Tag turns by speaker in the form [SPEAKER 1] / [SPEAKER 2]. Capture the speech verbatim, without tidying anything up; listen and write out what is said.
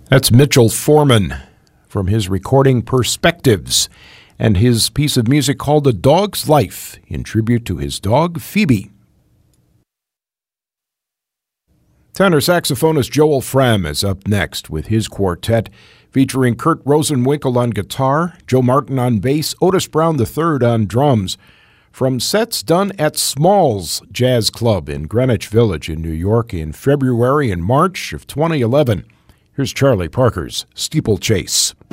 [SPEAKER 1] That's Mitchell Foreman from his recording Perspectives and his piece of music called A Dog's Life in tribute to his dog, Phoebe. Tenor saxophonist Joel Frehm is up next with his quartet, featuring Kurt Rosenwinkel on guitar, Joe Martin on bass, Otis Brown the third on drums, from sets done at Smalls Jazz Club in Greenwich Village in New York in February and March of twenty eleven. Here's Charlie Parker's Steeplechase.